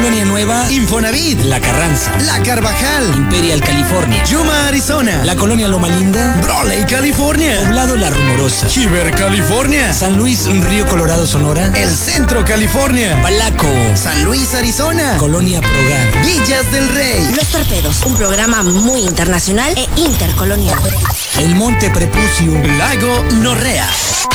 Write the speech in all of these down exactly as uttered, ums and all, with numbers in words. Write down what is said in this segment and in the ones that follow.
Colonia Nueva, Infonavit, La Carranza, La Carvajal, Imperial, California, Yuma, Arizona, la Colonia Loma Linda, Brawley, California, Poblado La Rumorosa, Chiver, California, San Luis, Río Colorado, Sonora, El Centro, California, Palaco, San Luis, Arizona, Colonia Progar, Villas del Rey, Los Torpedos, un programa muy internacional e intercolonial. El Monte Prepucio, Lago Norrea.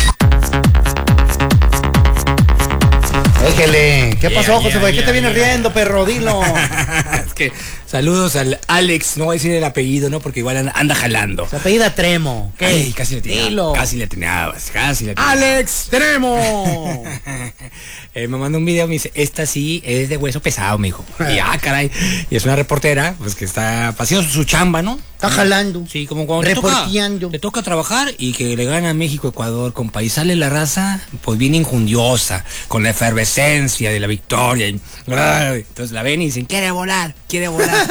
Déjele, ¿qué pasó, Yeah, José? yeah, ¿Por qué yeah, te vienes yeah. riendo, perro? Dilo. Es que saludos al Alex, no voy a decir el apellido, ¿no? Porque igual anda, anda jalando. Se apellida Tremo. ¿Qué? Ay, casi le Dilo. atinabas, casi le atinabas, casi le atinabas. Alex Tremo. Eh, me mandó un video, me dice, esta sí es de hueso pesado, me dijo. Y ah, caray. Y es una reportera, pues que está haciendo su chamba, ¿no? Está jalando. Sí, como cuando te toca, Reporteando. te toca trabajar y que le gana a México, Ecuador, compa. Y sale la raza, pues bien injundiosa, con la efervescencia de la victoria. Y, ay, entonces la ven y dicen, quiere volar, quiere volar.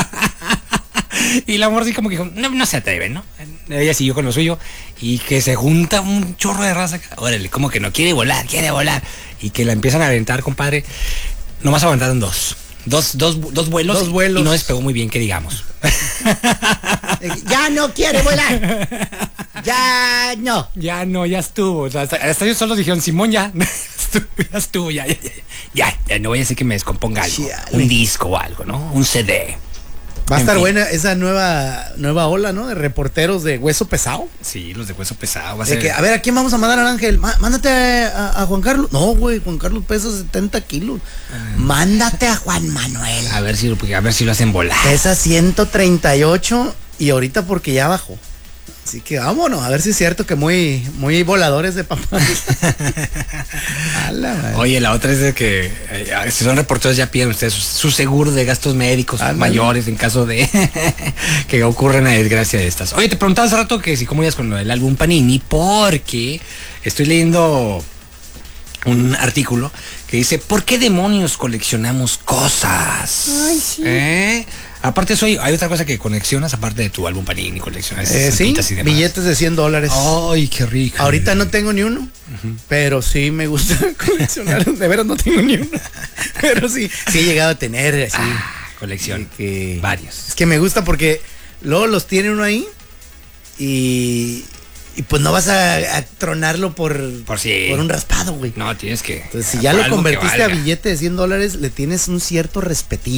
Y la amor sí como que dijo, no, no se atreve, ¿no? Ella siguió con lo suyo y que se junta un chorro de raza. Órale, como que no quiere volar, quiere volar. Y que la empiezan a aventar, compadre. Nomás aguantaron dos. Dos, dos, dos vuelos. Dos vuelos. Y no despegó muy bien, que digamos. Ya no quiere volar. Ya no. Ya no, ya estuvo. O sea, hasta, hasta ellos solos dijeron, Simón, ya. Estuvo, ya estuvo, ya, ya, ya. Ya, ya no voy a hacer que me descomponga algo. Chale. Un disco o algo, ¿no? Un C D. Va a En estar fin. buena esa nueva nueva ola, ¿no? De reporteros de hueso pesado. Sí, los de hueso pesado. Va a De ser... que, a ver, ¿a quién vamos a mandar al Ángel? Má- mándate a, a Juan Carlos. No, güey, Juan Carlos pesa setenta kilos. Mándate a Juan Manuel. A ver si, lo- a ver si lo hacen volar. Pesa ciento treinta y ocho y ahorita porque ya bajó. Así que vámonos, a ver si es cierto que muy, muy voladores de papá. A la madre. Oye, la otra es de que eh, si son reporteros ya piden ustedes su, su seguro de gastos médicos Ándale. mayores en caso de que ocurra una desgracia de estas. Oye, te preguntaba hace rato que si cómo ibas con lo del álbum Panini, porque estoy leyendo un artículo que dice, ¿por qué demonios coleccionamos cosas? Ay, sí. ¿Eh? Aparte eso hay, hay otra cosa que coleccionas, aparte de tu álbum Panini, coleccionas Eh, esas sí, cintas y demás. billetes de cien dólares. Ay, qué rico. Ahorita no tengo ni uno, pero sí me gusta coleccionar. De veras no tengo ni uno. Pero sí, sí he llegado a tener así. Ah, colección. que- Varios. Es que me gusta porque luego los tiene uno ahí y, y pues no vas a, a tronarlo por, Por si- por un raspado, güey. No, tienes que... Entonces, si por ya lo algo que convertiste a valga. billete de cien dólares, le tienes un cierto respetillo.